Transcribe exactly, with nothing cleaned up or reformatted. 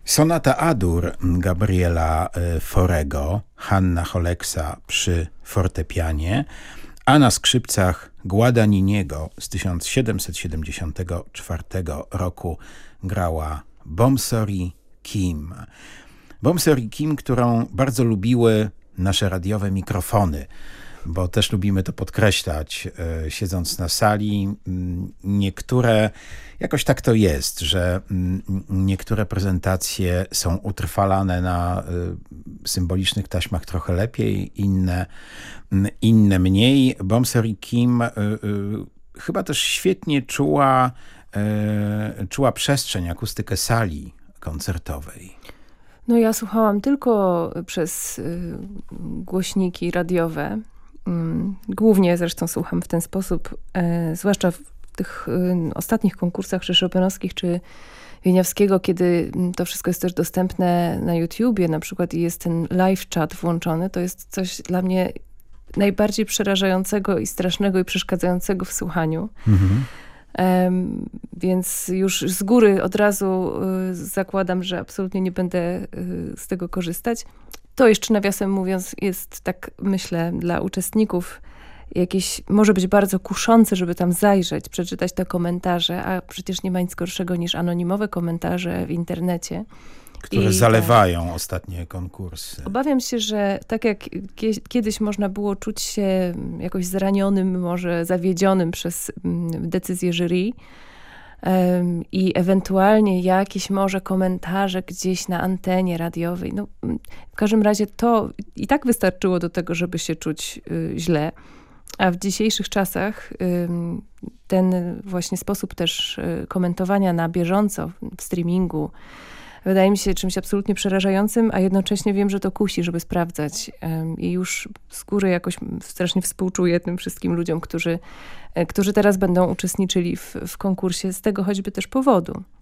Sonata Adur Gabriela Forego, Hanna Holeksa przy fortepianie, a na skrzypcach Guadagniniego z tysiąc siedemset siedemdziesiątego czwartego roku grała Bomsori Kim. Bomsori Kim, którą bardzo lubiły nasze radiowe mikrofony, bo też lubimy to podkreślać, e, siedząc na sali. Niektóre, jakoś tak to jest, że m, niektóre prezentacje są utrwalane na y, symbolicznych taśmach trochę lepiej, inne, m, inne mniej. Bomsori Kim y, y, chyba też świetnie czuła, y, czuła przestrzeń, akustykę sali koncertowej. No ja słuchałam tylko przez y, głośniki radiowe. Głównie zresztą słucham w ten sposób, e, zwłaszcza w tych e, ostatnich konkursach, czy Chopinowskich, czy Wieniawskiego, kiedy to wszystko jest też dostępne na YouTubie, na przykład i jest ten live chat włączony, to jest coś dla mnie najbardziej przerażającego i strasznego i przeszkadzającego w słuchaniu. Mhm. E, więc już z góry od razu e, zakładam, że absolutnie nie będę e, z tego korzystać. To jeszcze nawiasem mówiąc jest, tak myślę, dla uczestników jakieś, może być bardzo kuszące, żeby tam zajrzeć, przeczytać te komentarze, a przecież nie ma nic gorszego niż anonimowe komentarze w internecie. Które I zalewają tak, ostatnie konkursy. Obawiam się, że tak jak kiedyś można było czuć się jakoś zranionym, może zawiedzionym przez decyzję jury, i ewentualnie jakieś może komentarze gdzieś na antenie radiowej. No, w każdym razie to i tak wystarczyło do tego, żeby się czuć y, źle. A w dzisiejszych czasach y, ten właśnie sposób też y, komentowania na bieżąco w streamingu wydaje mi się czymś absolutnie przerażającym, a jednocześnie wiem, że to kusi, żeby sprawdzać. I już z góry jakoś strasznie współczuję tym wszystkim ludziom, którzy, którzy teraz będą uczestniczyli w, w konkursie z tego choćby też powodu.